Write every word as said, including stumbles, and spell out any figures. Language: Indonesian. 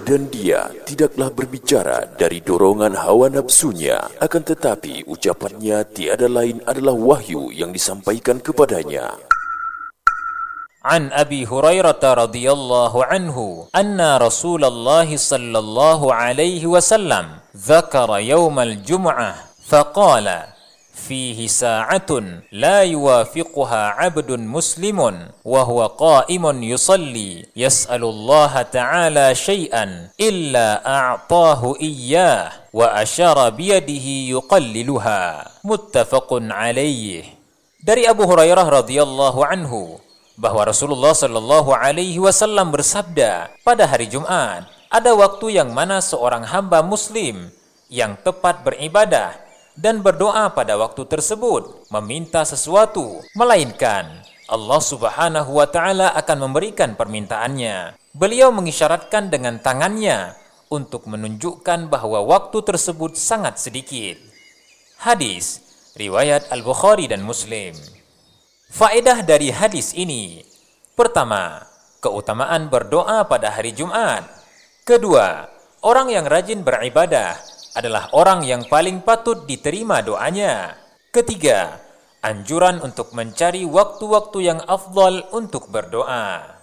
Dan dia tidaklah berbicara dari dorongan hawa nafsunya, akan tetapi ucapannya tiada lain adalah wahyu yang disampaikan kepadanya. An Abi Hurairah radhiyallahu anhu anna Rasulullah sallallahu alaihi wasallam dzakara yaumal jum'ah faqala fihi sa'atun la yuwafiquha 'abdun muslimun wa huwa qa'imun yusalli yas'alu Allah ta'ala syai'an illa a'tahu iyyah wa asyara biyadihi yuqalliluha. Muttafaqun alaih. Dari Abu Hurairah radhiyallahu anhu bahwa Rasulullah sallallahu alaihi wasallam bersabda, pada hari Jumat ada waktu yang mana seorang hamba muslim yang tepat beribadah dan berdoa pada waktu tersebut meminta sesuatu, melainkan Allah Subhanahu wa taala akan memberikan permintaannya. Beliau mengisyaratkan dengan tangannya untuk menunjukkan bahwa waktu tersebut sangat sedikit. Hadis riwayat Al-Bukhari dan Muslim. Faedah dari hadis ini: pertama, keutamaan berdoa pada hari Jumat. Kedua, orang yang rajin beribadah adalah orang yang paling patut diterima doanya. Ketiga, anjuran untuk mencari waktu-waktu yang afdal untuk berdoa.